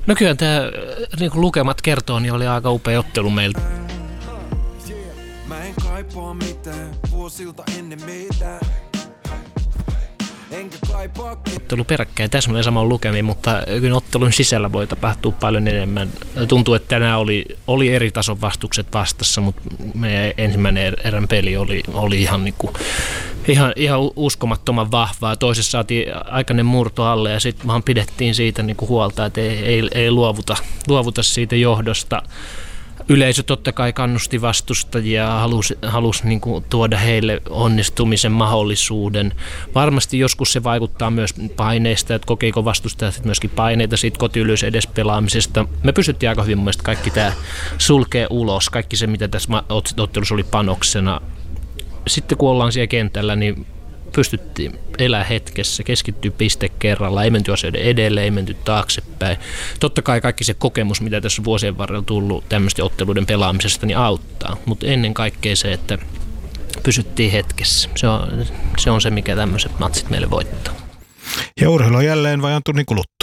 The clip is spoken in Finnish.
No kyllä tämä niin kuin lukemat kertoo, niin oli aika upea ottelu meiltä. Mä en kaipaa mitään vuosilta ennen meitä. Ottelu peräkkäin täsmälleen saman lukemin, mutta kyllä ottelun sisällä voi tapahtua paljon enemmän. Tuntuu, että tänään oli eri tason vastukset vastassa, mutta meidän ensimmäinen erän peli oli ihan, niin kuin, ihan uskomattoman vahvaa. Toisessa saatiin aikainen murto alle ja sitten vaan pidettiin siitä niin kuin huolta, että ei luovuta siitä johdosta. Yleisö totta kai kannusti vastustajia ja halusi niin kuin tuoda heille onnistumisen mahdollisuuden. Varmasti joskus se vaikuttaa myös paineista, että kokeiko vastustajat myöskin paineita siitä kotiylös edes pelaamisesta. Me pystyttiin aika hyvin mun mielestä kaikki tämä sulkee ulos, kaikki se mitä tässä ottelussa oli panoksena. Sitten kun ollaan siellä kentällä, niin pystyttiin elää hetkessä, keskittyy piste kerralla, ei menty asioiden edelleen, ei menty taaksepäin. Totta kai kaikki se kokemus, mitä tässä vuosien varrella tullut tämmöisten otteluiden pelaamisesta, niin auttaa. Mutta ennen kaikkea se, että pysyttiin hetkessä. Se on se, mikä tämmöiset matsit meille voittaa. Ja urheilu on jälleen vajan tunnin kuluttua.